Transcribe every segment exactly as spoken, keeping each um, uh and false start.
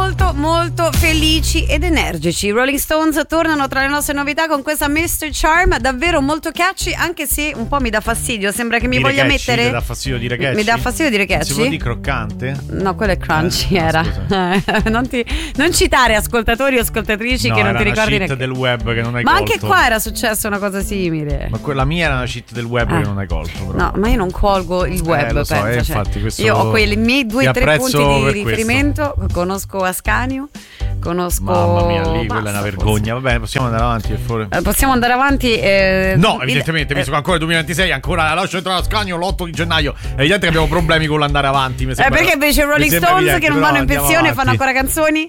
molto molto felici ed energici. I Rolling Stones tornano tra le nostre novità con questa mister Charm, davvero molto catchy, anche se un po' mi dà fastidio, sembra che mi dire voglia catchy, mettere. Mi dà fastidio dire catchy? Mi dà fastidio dire catchy. Si può dire croccante? No, quello è crunchy, eh, era. No, non, ti, non citare ascoltatori o ascoltatrici no, che non era ti ricordi una cheat neanche. del web che non hai ma colto. anche qua era successa una cosa simile. Ma quella mia era una cheat del web eh. che non hai colto. Però. No, ma io non colgo il web, eh, lo so, penso. eh, Cioè, infatti, questo io ho quei miei due o tre punti di riferimento. Questo. Conosco Ascanio, conosco. Mamma mia, lì Basta, quella è una vergogna. forse. Vabbè, possiamo andare avanti per favore. Eh, possiamo andare avanti. Eh, no, evidentemente, il, visto che ancora è duemilaventisei, ancora la lascio entrare a Ascanio l'otto di gennaio. È evidente che abbiamo problemi con l'andare avanti. Mi sembra, eh, perché invece i Rolling Stones evidente, che non vanno in pensione avanti. fanno ancora canzoni?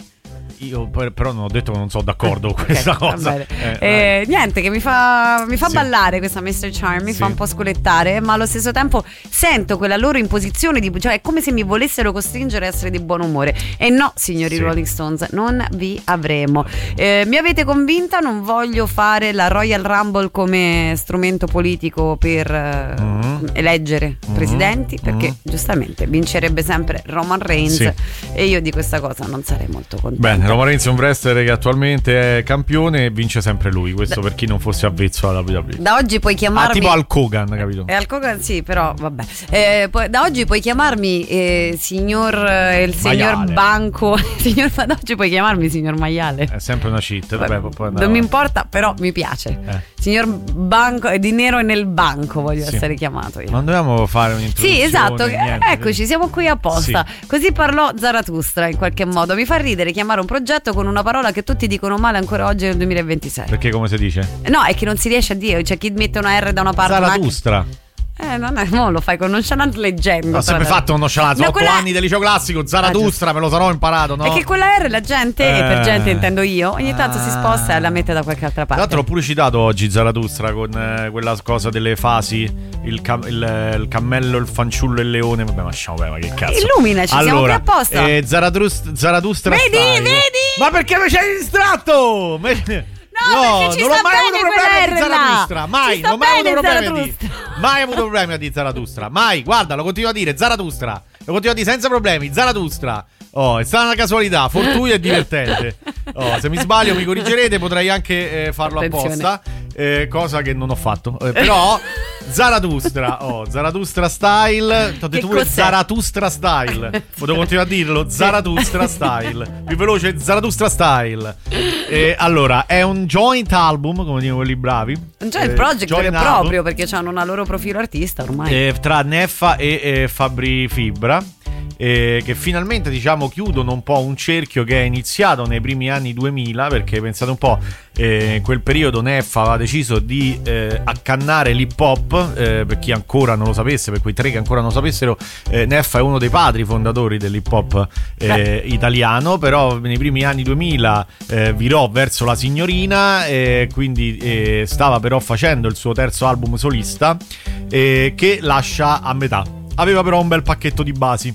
Io però non ho detto che non sono d'accordo con questa okay, cosa. Eh, eh, niente, che mi fa, mi fa sì. ballare questa mister Charm, mi sì. fa un po' scolettare, ma allo stesso tempo sento quella loro imposizione di, cioè è come se mi volessero costringere a essere di buon umore. E no, signori sì. Rolling Stones, non vi avremo. Eh, mi avete convinta, non voglio fare la Royal Rumble come strumento politico per uh, mm-hmm. eleggere mm-hmm. presidenti, perché mm-hmm. giustamente vincerebbe sempre Roman Reigns sì. e io di questa cosa non sarei molto contenta. Bene, Roman Reigns è un wrestler che attualmente è campione e vince sempre lui. Questo da, per chi non fosse avvezzo alla W W E. Da oggi puoi chiamarmi. Ah, tipo Hulk Hogan, capito? E Hulk Hogan sì, però vabbè. Eh, poi, da oggi puoi chiamarmi eh, signor eh, il signor Maiale. Banco. signor, da oggi puoi chiamarmi signor Maiale. È sempre una cheat. Vabbè, poi non mi importa, però mi piace. Eh. Signor Banco, di nero nel banco voglio sì. essere chiamato io. Non dobbiamo fare un'introduzione. Sì, esatto. Niente. Eccoci, siamo qui apposta. Sì. Così parlò Zarathustra in qualche modo. Mi fa ridere chiamare un progetto con una parola che tutti dicono male ancora oggi nel duemilaventisei. Perché come si dice? No, è che non si riesce a dire, c'è chi mette una R da una parte. Zarathustra. Eh, non è, no, lo fai con nonchalante leggendo. Ho sempre fatto un nonchalante. No, otto quella... anni del liceo classico, Zarathustra, ah, me lo sarò imparato, no? È che quella R la gente, eh, e per gente intendo io, ogni tanto ah, si sposta e la mette da qualche altra parte. Tra l'altro l'ho pure citato oggi Zarathustra con eh, quella cosa delle fasi, il, cam- il, il cammello, il fanciullo e il leone. Vabbè, ma lasciamo bene, ma che cazzo. Illuminaci, allora, siamo qui apposta. Eh, Zarathustra, Zarathustra Vedi, style. vedi? Ma perché mi c'hai distratto? Me... No, no, perché ci non ho sta mai bene avuto problemi di Zarathustra. Mai, non ho mai avuto problemi di Mai avuto problemi di Zarathustra. Mai, guarda, lo continuo a dire, Zarathustra. Lo continuo a dire senza problemi, Zarathustra. Oh, è stata una casualità, fortuita e divertente. Oh, se mi sbaglio mi corrigerete, potrei anche eh, farlo Attenzione. apposta, eh, cosa che non ho fatto. Eh, però Zarathustra, oh, Zarathustra style. Ti ho detto pure Zarathustra style. Potevo continuare a dirlo, Zarathustra style. Più veloce, Zarathustra style. Eh, allora, è un joint album, come dicono quelli bravi. Un joint eh, project joint vero e album, proprio, perché hanno una loro profilo artista ormai. eh, tra Neffa e eh, Fabri Fibra. Eh, che finalmente diciamo chiudono un po' un cerchio che è iniziato nei primi anni duemila, perché pensate un po', eh, in quel periodo Neffa aveva deciso di eh, accannare l'hip hop, eh, per chi ancora non lo sapesse, per quei tre che ancora non lo sapessero, eh, Neffa è uno dei padri fondatori dell'hip hop eh, italiano, però nei primi anni duemila eh, virò verso la signorina, eh, quindi eh, stava però facendo il suo terzo album solista, eh, che lascia a metà. Aveva però un bel pacchetto di basi,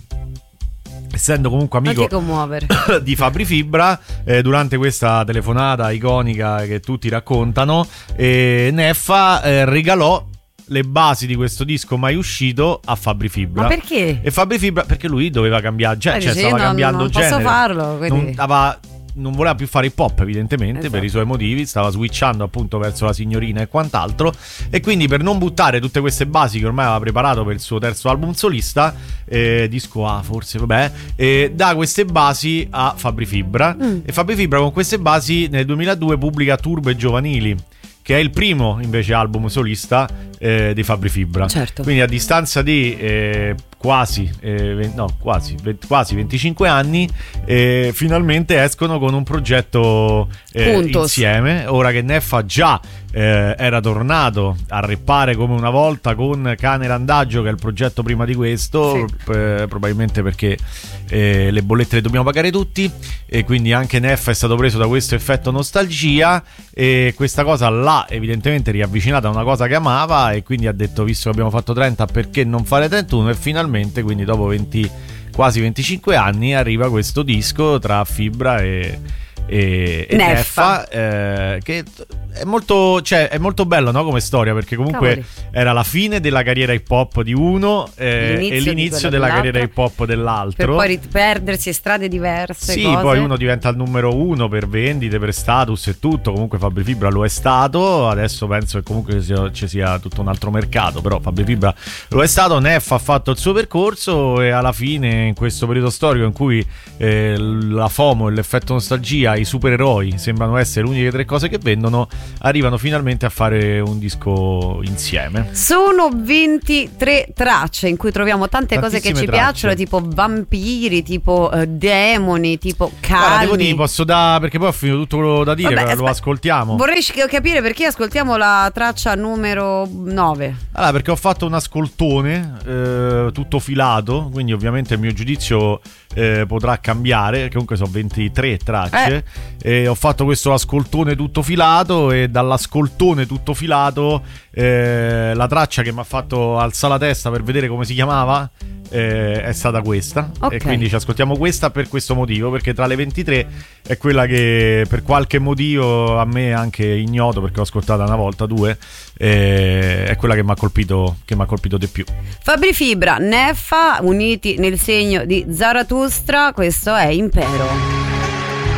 essendo comunque amico di Fabri Fibra. Eh, durante questa telefonata iconica che tutti raccontano, eh, Neffa eh, regalò le basi di questo disco mai uscito a Fabri Fibra. Ma perché? E Fabri Fibra, perché lui doveva cambiare, cioè, eh, cioè dice, stava non, cambiando non genere. Non posso farlo, quindi... non, aveva, non voleva più fare hip hop, evidentemente, esatto, per i suoi motivi, stava switchando appunto verso la signorina e quant'altro, e quindi per non buttare tutte queste basi che ormai aveva preparato per il suo terzo album solista, eh, disco A forse, vabbè, eh, dà queste basi a Fabri Fibra, mm. e Fabri Fibra con queste basi nel duemiladue pubblica Turbe Giovanili, che è il primo invece album solista eh, di Fabri Fibra. Certo. Quindi a distanza di eh, quasi eh, no quasi quasi venticinque anni, eh, finalmente escono con un progetto eh, insieme. Ora che Neffa già eh, era tornato a rappare come una volta con Cane Randagio, che è il progetto prima di questo, sì. eh, probabilmente perché eh, le bollette le dobbiamo pagare tutti, e quindi anche Neffa è stato preso da questo effetto nostalgia, e questa cosa l'ha evidentemente riavvicinata a una cosa che amava, e quindi ha detto, visto che abbiamo fatto trenta, perché non fare trentuno? E finalmente, quindi dopo venti, quasi venticinque anni, arriva questo disco tra Fibra e, e, e Neffa, eh, che È molto, cioè, è molto bello, no, come storia, perché comunque Cavoli. era la fine della carriera hip hop di uno eh, l'inizio e l'inizio della carriera hip hop dell'altro, per poi perdersi strade diverse. Sì, cose. Poi uno diventa il numero uno per vendite, per status e tutto. Comunque Fabri Fibra lo è stato. Adesso penso che comunque ci sia tutto un altro mercato, però Fabri Fibra lo è stato. Neff ha fatto il suo percorso e alla fine, in questo periodo storico in cui eh, la FOMO e l'effetto nostalgia, i supereroi sembrano essere le uniche tre cose che vendono, arrivano finalmente a fare un disco insieme. Sono ventitré tracce in cui troviamo tante cose che ci tracce. piacciono, tipo vampiri, tipo uh, demoni, tipo calmi. Guarda, devo dire, posso da perché poi ho finito tutto quello da dire. Vabbè, lo ascoltiamo. Vorrei capire perché ascoltiamo la traccia numero nove. Allora, perché ho fatto un ascoltone eh, tutto filato, quindi ovviamente il mio giudizio eh, potrà cambiare, perché comunque sono ventitré tracce eh. e ho fatto questo ascoltone tutto filato, e dall'ascoltone tutto filato eh, la traccia che mi ha fatto alzare la testa per vedere come si chiamava eh, è stata questa, okay. E quindi ci ascoltiamo questa per questo motivo, perché tra le ventitré è quella che per qualche motivo a me anche ignoto, perché l'ho ascoltata una volta, due, eh, è quella che mi ha colpito che mi ha colpito di più. Fabri Fibra, Neffa uniti nel segno di Zarathustra, questo è Impero.